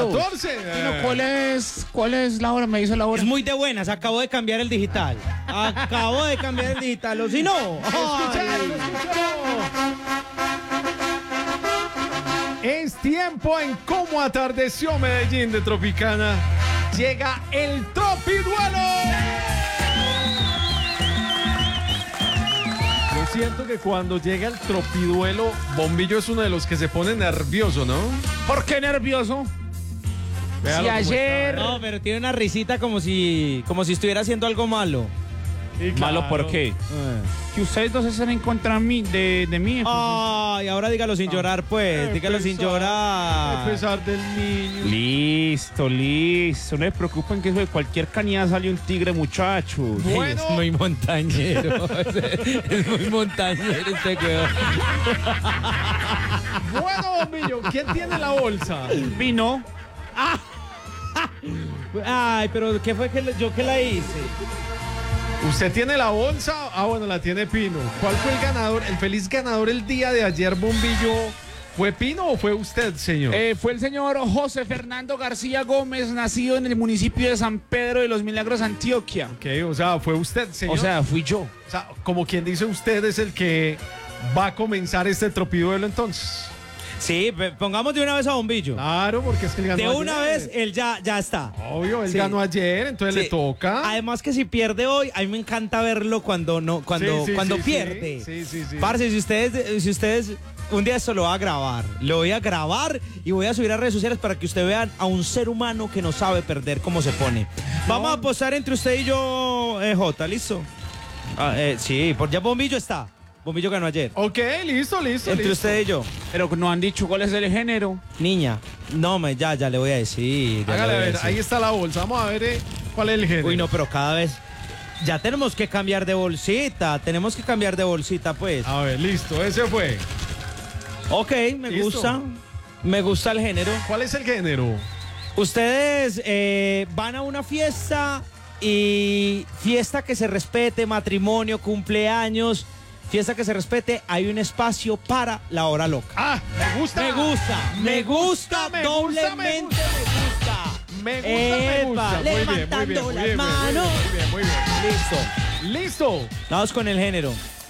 14. ¿Cuál es la hora? Me dice la hora. Es muy de buenas, acabo de cambiar el digital. Acabo de cambiar el digital, o si no. Escucharon. Es tiempo en cómo atardeció Medellín de Tropicana. Llega el Tropiduelo. Yo siento que cuando llega el Tropiduelo, Bombillo es uno de los que se pone nervioso, ¿no? ¿Por qué nervioso? Véalo Si cómo ayer... está. No, pero tiene una risita como si estuviera haciendo algo malo. Sí, ¿Malo por qué? Que ustedes dos están en contra de mí. Ay, ahora dígalo sin llorar, pues. Dígalo sin A llorar. pesar del niño. Listo. No me preocupen que eso de cualquier cañada sale un tigre, muchachos. Bueno. Es muy montañero. Es muy montañero este weón. Bueno, Bombillo, ¿quién tiene la bolsa? Vino. Ay, pero ¿qué fue yo que la hice? ¿Usted tiene la bolsa? Ah, bueno, la tiene Pino. ¿Cuál fue el ganador? El feliz ganador el día de ayer, Bombillo. ¿Fue Pino o fue usted, señor? Fue el señor José Fernando García Gómez, nacido en el municipio de San Pedro de los Milagros, Antioquia. Ok, o sea, fue usted, señor. O sea, fui yo. O sea, como quien dice, usted es el que va a comenzar este tropiduelo entonces. Sí, pongamos de una vez a Bombillo. Claro, porque es que él ganó De una ayer. vez, él ya está. Obvio, él Sí. ganó ayer, entonces Sí. le toca. Además que si pierde hoy, a mí me encanta verlo cuando Sí, pierde. Sí. Parce, si ustedes un día esto lo voy a grabar. Lo voy a grabar y voy a subir a redes sociales para que ustedes vean a un ser humano que no sabe perder cómo se pone. Vamos a apostar entre usted y yo, Jota, ¿listo? Sí, ya Bombillo está. Bombillo ganó ayer. Ok, listo. Entre usted y yo. Pero no han dicho cuál es el género. Niña. No, ya le voy a decir. Hágale a ver, ahí está la bolsa. Vamos a ver cuál es el género. Uy, no, pero cada vez... Ya tenemos que cambiar de bolsita. Pues. A ver, listo, ese fue. Ok, me Listo. gusta. Me gusta el género. ¿Cuál es el género? Ustedes van a una fiesta y fiesta que se respete, matrimonio, cumpleaños, fiesta que se respete, hay un espacio para la hora loca. Ah, me gusta. Me gusta, doblemente me gusta. Levantando las manos. Muy bien. Listo. Vamos con el género.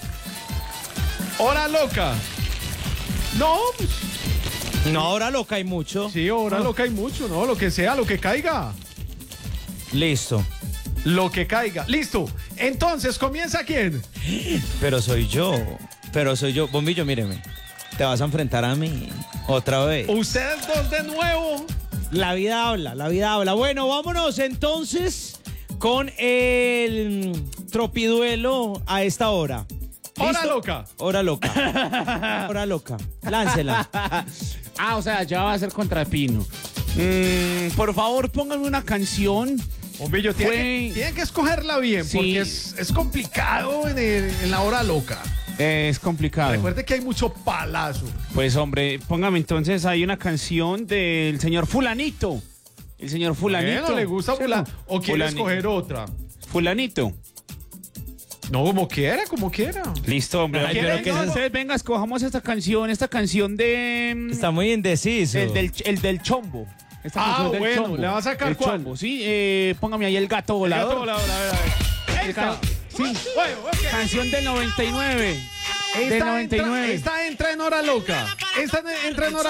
Hora loca. No, pues, No, hora loca hay mucho. sí, hora loca hay mucho, ¿no? Lo que sea, lo que caiga. Listo. Lo que caiga. Listo. Entonces, ¿comienza quién? Pero soy yo. Bombillo, míreme. Te vas a enfrentar a mí otra vez. Ustedes dos de nuevo. La vida habla. Bueno, vámonos entonces con el tropiduelo a esta hora. Hora ¿Listo? loca. Hora loca. Láncela. O sea, ya va a ser contra Pino. Por favor, pónganme una canción. Bombillo, tienen que escogerla bien, Sí. porque es complicado en la hora loca. Es complicado. Recuerde que hay mucho palazo. Pues hombre, póngame entonces ahí una canción del señor Fulanito. El señor Fulanito. Bueno, le gusta ¿Cierto? o quiere Fulanito. escoger otra. Fulanito. No, como quiera. Listo, hombre. Ay, pero ¿qué es eso? Entonces, venga, escojamos esta canción de... Está muy indeciso. El del chombo. Esta canción del bueno, chombo. ¿le va a sacar El cuál? chombo, sí. Póngame ahí el gato volador. Gato volador, a ver. Esta- sí. Bueno, ok. Canción del 99. Del 99. Esta entra en hora loca. Esta entra en hora